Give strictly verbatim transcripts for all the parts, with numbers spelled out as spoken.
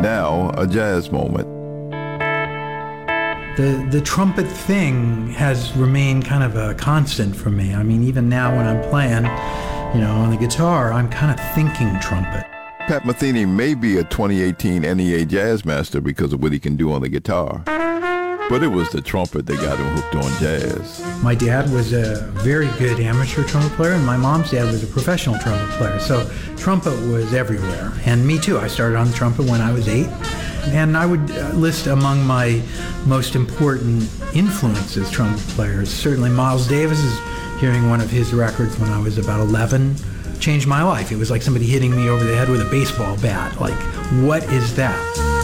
Now, a jazz moment. The, the trumpet thing has remained kind of a constant for me. I mean, even now when I'm playing, you know, on the guitar, I'm kind of thinking trumpet. Pat Metheny may be a twenty eighteen N E A Jazz Master because of what he can do on the guitar. But it was the trumpet that got him hooked on jazz. My dad was a very good amateur trumpet player, and my mom's dad was a professional trumpet player. So trumpet was everywhere. And me too. I started on the trumpet when I was eight. And I would list among my most important influences, trumpet players, certainly Miles Davis. Is hearing one of his records when I was about eleven changed my life. It was like somebody hitting me over the head with a baseball bat. Like, what is that?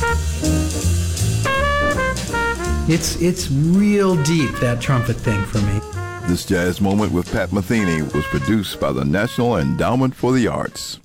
It's it's real deep, that trumpet thing for me. This jazz moment with Pat Metheny was produced by the National Endowment for the Arts.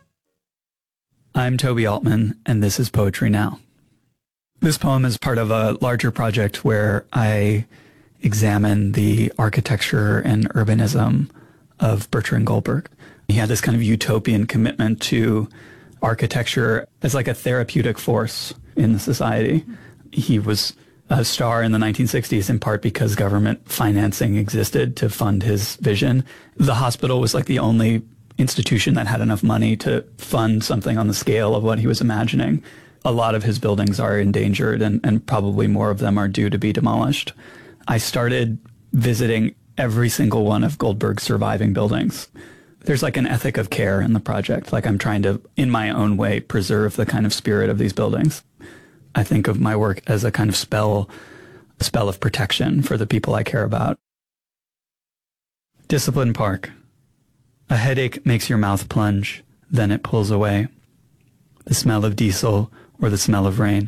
I'm Toby Altman, and this is Poetry Now. This poem is part of a larger project where I examine the architecture and urbanism of Bertrand Goldberg. He had this kind of utopian commitment to architecture as like a therapeutic force in the society. He was a star in the nineteen sixties in part because government financing existed to fund his vision. The hospital was like the only institution that had enough money to fund something on the scale of what he was imagining. A lot of his buildings are endangered, and, and probably more of them are due to be demolished. I started visiting every single one of Goldberg's surviving buildings. There's like an ethic of care in the project. Like I'm trying to, in my own way, preserve the kind of spirit of these buildings. I think of my work as a kind of spell, a spell of protection for the people I care about. Discipline Park. A headache makes your mouth plunge, then it pulls away. The smell of diesel or the smell of rain.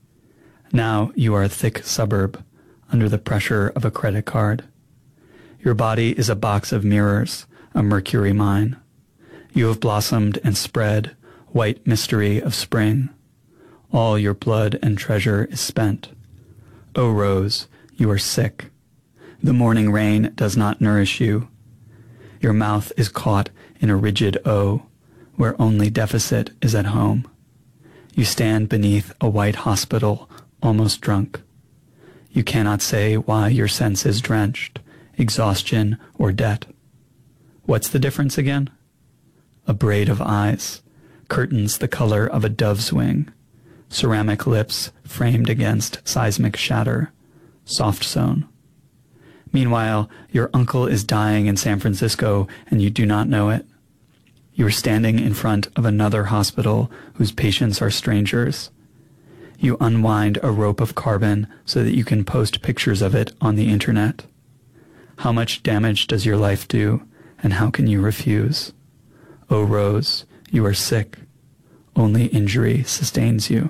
Now you are a thick suburb under the pressure of a credit card. Your body is a box of mirrors, a mercury mine. You have blossomed and spread, white mystery of spring. All your blood and treasure is spent. O rose, you are sick. The morning rain does not nourish you. Your mouth is caught in a rigid O, where only deficit is at home. You stand beneath a white hospital, almost drunk. You cannot say why your sense is drenched, exhaustion or debt. What's the difference again? A braid of eyes, curtains the color of a dove's wing, ceramic lips framed against seismic shatter, soft sewn. Meanwhile, your uncle is dying in San Francisco and you do not know it. You are standing in front of another hospital whose patients are strangers. You unwind a rope of carbon so that you can post pictures of it on the internet. How much damage does your life do, and how can you refuse? O Rose, you are sick. Only injury sustains you.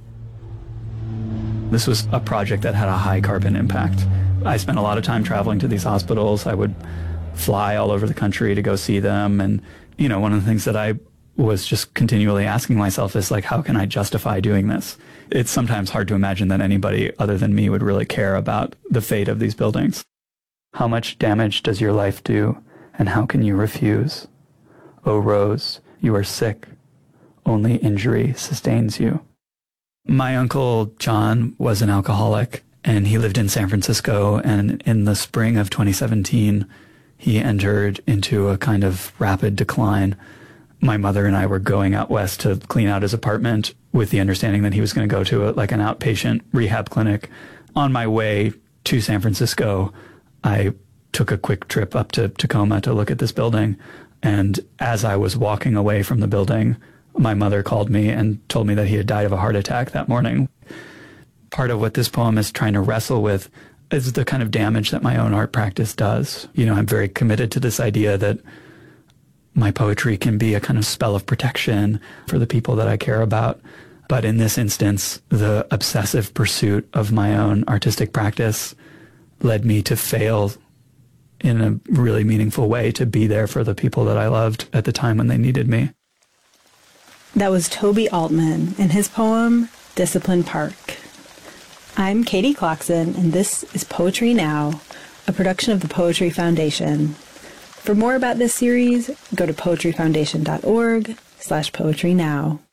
This was a project that had a high carbon impact. I spent a lot of time traveling to these hospitals. I would fly all over the country to go see them. And, you know, one of the things that I was just continually asking myself is like, how can I justify doing this? It's sometimes hard to imagine that anybody other than me would really care about the fate of these buildings. How much damage does your life do, and how can you refuse? O Rose, you are sick. Only injury sustains you. My uncle John was an alcoholic, and he lived in San Francisco, and in the spring of twenty seventeen, he entered into a kind of rapid decline. My mother and I were going out west to clean out his apartment with the understanding that he was going to go to a, like an outpatient rehab clinic. On my way to San Francisco, I took a quick trip up to Tacoma to look at this building. And as I was walking away from the building, my mother called me and told me that he had died of a heart attack that morning. Part of what this poem is trying to wrestle with is the kind of damage that my own art practice does. You know, I'm very committed to this idea that my poetry can be a kind of spell of protection for the people that I care about. But in this instance, the obsessive pursuit of my own artistic practice led me to fail in a really meaningful way to be there for the people that I loved at the time when they needed me. That was Toby Altman and his poem, Discipline Park. I'm Katie Clarkson, and this is Poetry Now, a production of the Poetry Foundation. For more about this series, go to poetry foundation dot org slash poetry now.